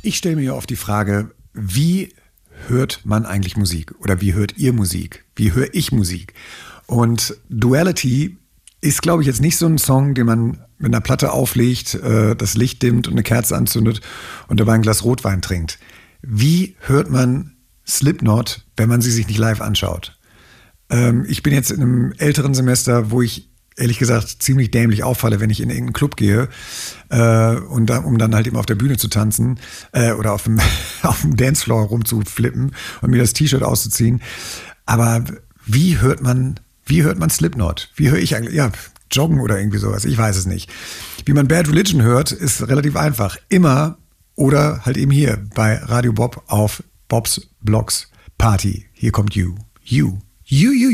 Ich stelle mir oft die Frage, wie hört man eigentlich Musik? Oder wie hört ihr Musik? Wie höre ich Musik? Und Duality ist, glaube ich, jetzt nicht so ein Song, den man mit einer Platte auflegt, das Licht dimmt und eine Kerze anzündet und dabei ein Glas Rotwein trinkt. Wie hört man Slipknot, wenn man sie sich nicht live anschaut? Ich bin jetzt in einem älteren Semester, wo ich ehrlich gesagt ziemlich dämlich auffalle, wenn ich in irgendeinen Club gehe um dann halt eben auf der Bühne zu tanzen oder auf dem Dancefloor rumzuflippen und mir das T-Shirt auszuziehen. Aber wie hört man Slipknot? Wie höre ich eigentlich? Ja, joggen oder irgendwie sowas, ich weiß es nicht. Wie man Bad Religion hört, ist relativ einfach. Immer oder halt eben hier bei Radio Bob auf Bobs Blogs Party. Hier kommt You.